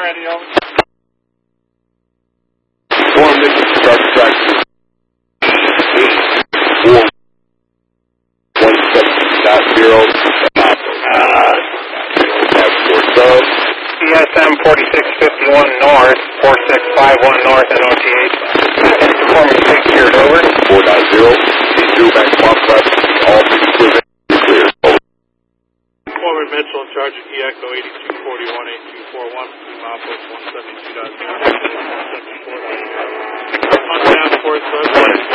ready, over. One mission start track 417.0. CSM 4651 North, 4651 North, NOTH. Performance secured, over. 490, C2, maximum press, all clear. Forward Mitchell in charge of EXO 8241, 8241, milepost 172.0. On down, Fort Source,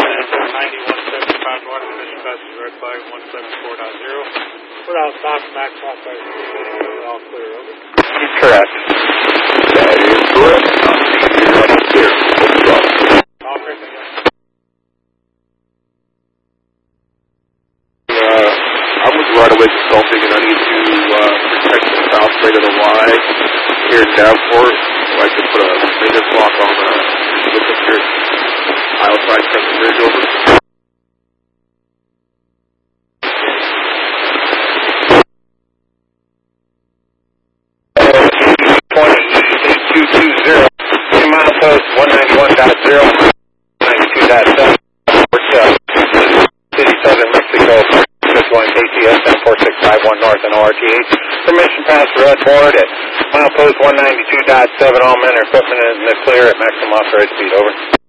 9175 North, mission passes red flag 174.0. Without stop, maximum press, all clear, over. He's correct. That is correct. Clear. All correct, I'm with Right Away Consulting, and I need to protect the south rate of the Y here in Davenport. I'd like to put a maintenance lock on the look up here at Isle Side Crescent Bridge, over. Milepost 191.0, 92.7, City Southern Mexico, 61 KCSM 4651 North and ORTH. Permission pass red board at milepost 192.7. All men or equipment is in the clear at maximum authorized speed, over.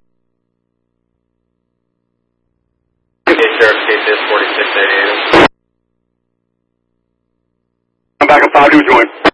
Sheriff KCS 4688. I'm back up 5 to join.